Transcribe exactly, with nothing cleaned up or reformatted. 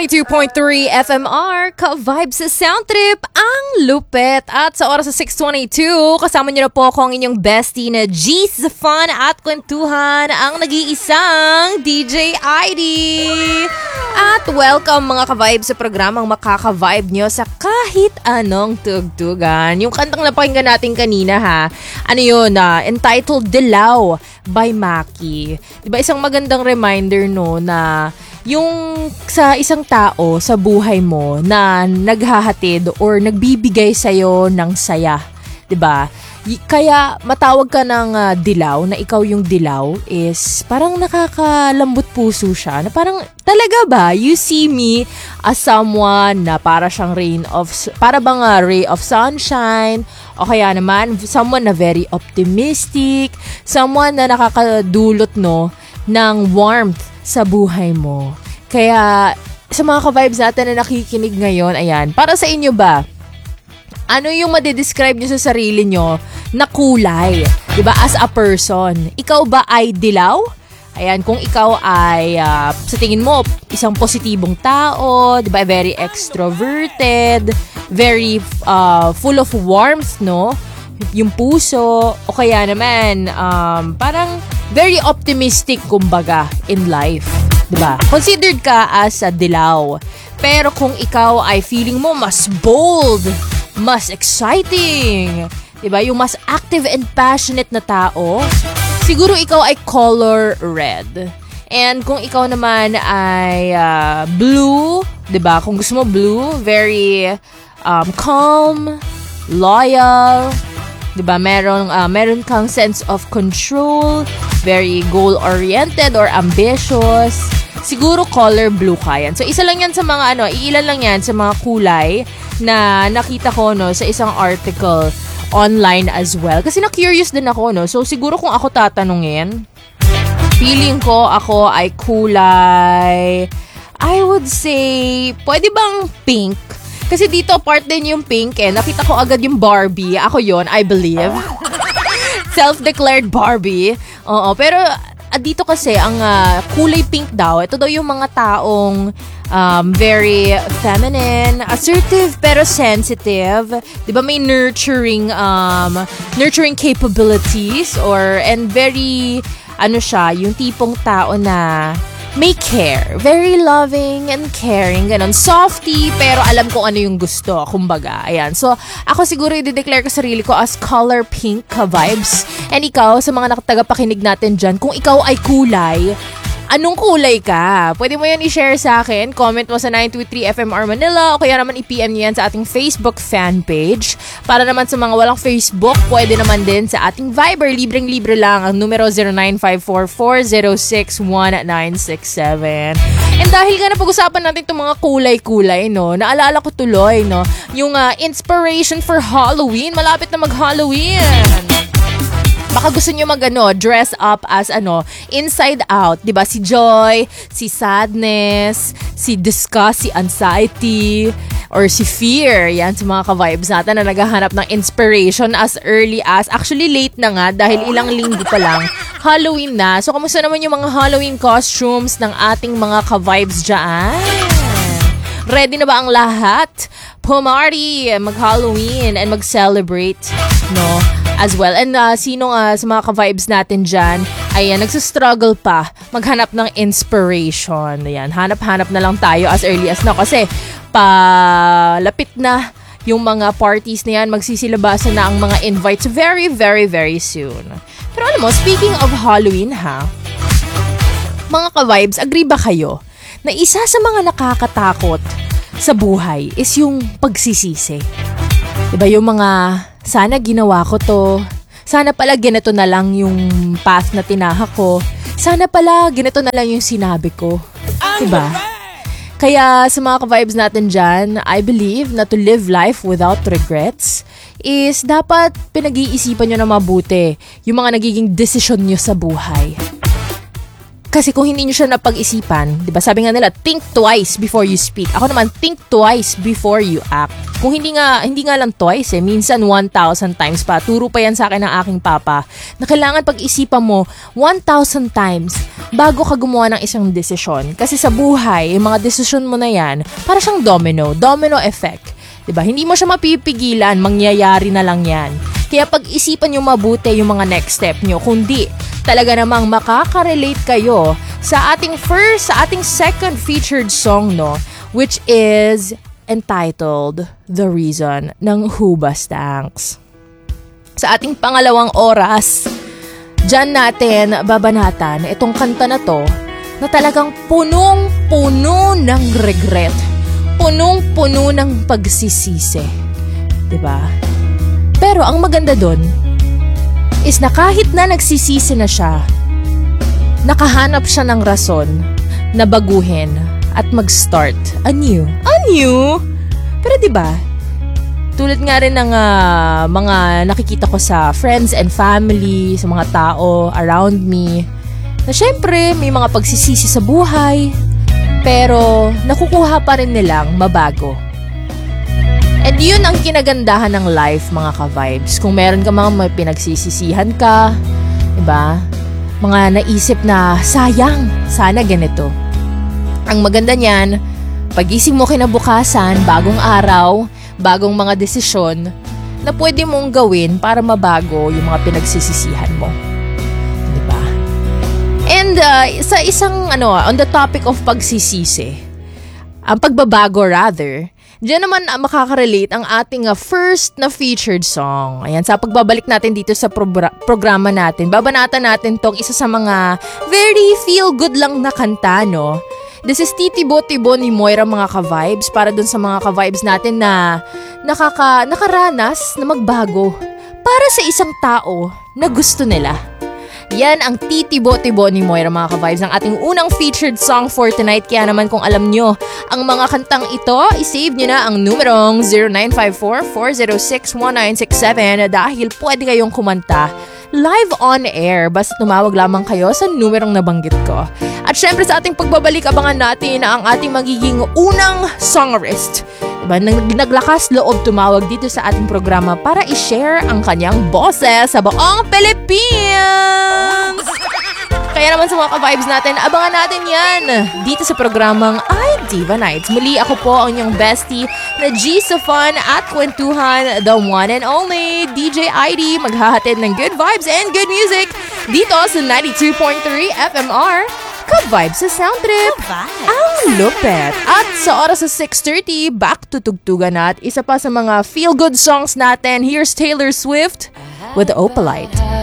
ninety-two point three F M R, ka-vibe sa Sound Trip, ang lupet. At sa oras sa six twenty-two, kasama niyo na po ako ang inyong bestie na G's Fun at Kwentuhan, ang nag-iisang D J I D. At welcome mga ka-vibe sa programang makaka-vibe nyo sa kahit anong tugtugan. Yung kantang napakinggan natin kanina ha, ano yun, uh, entitled Dilaw by Maki. Diba isang magandang reminder no na yung sa isang tao sa buhay mo na naghahatid or nagbibigay sa'yo ng saya, 'di ba? Kaya matawag ka ng uh, dilaw, na ikaw yung dilaw, is parang nakakalambot puso siya. Na parang, talaga ba? You see me as someone na para siyang rain of, para bang uh, ray of sunshine, o kaya naman, someone na very optimistic, someone na nakakadulot, no, ng warmth sa buhay mo. Kaya, sa mga ka-vibes natin na nakikinig ngayon, ayan, para sa inyo ba, ano yung madidescribe nyo sa sarili nyo na kulay? Diba? As a person. Ikaw ba ay dilaw? Ayan, kung ikaw ay, uh, sa tingin mo, isang positibong tao, diba? Very extroverted, very uh, full of warmth, no? Yung puso, o kaya naman, um, parang very optimistic, kumbaga, in life. Diba? Considered ka as a dilaw. Pero kung ikaw ay feeling mo mas bold, mas exciting, diba? Yung mas active and passionate na tao, siguro ikaw ay color red. And kung ikaw naman ay uh, blue, diba? Kung gusto mo blue, very um, calm, loyal, diba? Meron, uh, meron kang sense of control, very goal-oriented or ambitious. Siguro color blue ka yan. So, isa lang yan sa mga ano, iilan lang yan sa mga kulay na nakita ko, no, sa isang article online as well. Kasi na-curious din ako, no. So, siguro kung ako tatanungin, feeling ko ako ay kulay, I would say, pwede bang pink? Kasi dito, part din yung pink, eh. Nakita ko agad yung Barbie. Ako yon, I believe. Self-declared Barbie. Oo, pero at dito kasi, ang uh, kulay pink daw, ito daw yung mga taong um, very feminine, assertive, pero sensitive. Diba may nurturing, um, nurturing capabilities, or, and very, ano siya, yung tipong tao na may care. Very loving and caring. Ganon. Softy, pero alam ko ano yung gusto. Kumbaga. Ayan. So, ako siguro i-declare ko sarili ko as color pink ka-vibes. And ikaw, sa mga nakatagapakinig natin dyan, kung ikaw ay kulay, anong kulay ka? Pwede mo yan i-share sa akin. Comment mo sa nine two three F M R Manila, o kaya naman i-P M nyo yan sa ating Facebook fan page. Para naman sa mga walang Facebook, pwede naman din sa ating Viber. Libreng-libre lang ang numero zero nine five four four zero six one nine six seven. And dahil nga napag-usapan natin itong mga kulay-kulay, no, naalala ko tuloy, no, yung uh, inspiration for Halloween. Malapit na mag-Halloween. Baka gusto nyo mag, ano, dress up as, ano, Inside Out. Diba? Si Joy, si Sadness, si Disgust, si Anxiety, or si Fear. Yan, sa mga ka-vibes natin na naghahanap ng inspiration as early as, actually late na nga dahil ilang linggo pa lang, Halloween na. So, kamusta naman yung mga Halloween costumes ng ating mga ka-vibes dyan? Ready na ba ang lahat? Pumarty, mag-Halloween, and mag-celebrate, no? As well. And uh, sino uh, sa mga ka-vibes natin dyan, ayan, nagsistruggle pa maghanap ng inspiration. Ayan, hanap-hanap na lang tayo as early as now. Kasi, palapit na yung mga parties na yan, magsisilabasan na ang mga invites very, very, very soon. Pero alam mo, speaking of Halloween ha, mga ka-vibes, agree ba kayo na isa sa mga nakakatakot sa buhay is yung pagsisisi? Diba yung mga, sana ginawa ko to, sana pala ganito na lang yung path na tinahak ko, sana pala ganito na lang yung sinabi ko. Diba? Kaya sa mga ka-vibes natin dyan, I believe na to live life without regrets is dapat pinag-iisipan nyo na mabuti yung mga nagiging desisyon nyo sa buhay. Kasi kung hindi nyo siya napag-isipan, di ba sabi nga nila, think twice before you speak. Ako naman, think twice before you act. Kung hindi nga, hindi nga lang twice eh, minsan one thousand times pa. Turo pa yan sa akin ng aking papa na kailangan pag-isipan mo one thousand times bago ka gumawa ng isang desisyon. Kasi sa buhay, yung mga desisyon mo na yan, para siyang domino, domino effect. Diba? Hindi mo siya mapipigilan, mangyayari na lang yan. Kaya pag-isipan nyo mabuti yung mga next step nyo. Kundi talaga namang makaka-relate kayo sa ating first, sa ating second featured song, no? Which is entitled The Reason ng Hoobastanks. Sa ating pangalawang oras, dyan natin babanatan itong kanta na to na talagang punong-puno ng regret. Punong-puno ng pagsisisi. Diba? Pero ang maganda dun is na kahit na nagsisisi na siya, nakahanap siya ng rason na baguhin at mag-start anew. Anew? Pero diba, tulad nga rin ng uh, mga nakikita ko sa friends and family, sa mga tao around me, na syempre may mga pagsisisi sa buhay, pero nakukuha pa rin nilang mabago. And yun ang kinagandahan ng life, mga ka-vibes. Kung meron ka mga may pinagsisisihan ka, diba? Mga naisip na sayang, sana ganito. Ang maganda niyan, pagising mo kinabukasan, bagong araw, bagong mga desisyon na pwede mong gawin para mabago yung mga pinagsisisihan mo. Diba? And uh, sa isang, ano, on the topic of pagsisisi, ang pagbabago rather, diyan naman uh, makaka-relate ang ating uh, first na featured song. Ayan, sa pagbabalik natin dito sa pro- programa natin, babanatan natin tong isa sa mga very feel-good lang na kanta, no? This is Titibo-Tibo ni Moira, mga ka-vibes, para dun sa mga ka-vibes natin na nakaka, nakaranas na magbago para sa isang tao na gusto nila. Yan ang Titibo-Tibo ni Moira, mga ka-vibes, ang ating unang featured song for tonight. Kaya naman kung alam nyo ang mga kantang ito, isave nyo na ang numerong zero nine five four, four zero six, one nine six seven dahil pwede kayong kumanta live on air. Basta tumawag lamang kayo sa numerong nabanggit ko. At syempre sa ating pagbabalik, abangan natin ang ating magiging unang songwrist. Diba? Naglakas loob tumawag dito sa ating programa para i-share ang kanyang boses sa buong Pilipinas. Kaya naman sa mga ka-vibes natin, abangan natin yan dito sa programang iDiva Nights. Muli ako po ang inyong bestie na G sa Fun at Kwentuhan, the one and only D J I D, maghahatid ng good vibes and good music dito sa ninety-two point three F M R. Ka-vibes sa Sound Trip, ang lupet. At sa oras sa six thirty, back to tugtugan at isa pa sa mga feel-good songs natin. Here's Taylor Swift with Opalite.